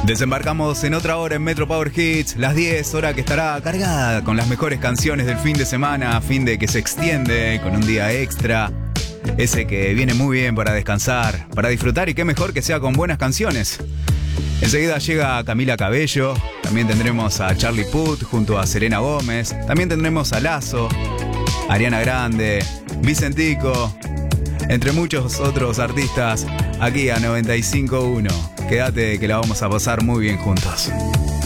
Desembarcamos en otra hora en Metro Power Hits, las 10, hora que estará cargada con las mejores canciones del fin de semana, fin de que se extiende con un día extra. Ese que viene muy bien para descansar, para disfrutar y qué mejor que sea con buenas canciones. Enseguida llega Camila Cabello, también tendremos a Charlie Puth junto a Selena Gómez, también tendremos a Lazo, Ariana Grande, Vicentico, entre muchos otros artistas aquí a 95.1. Quédate que la vamos a pasar muy bien juntos.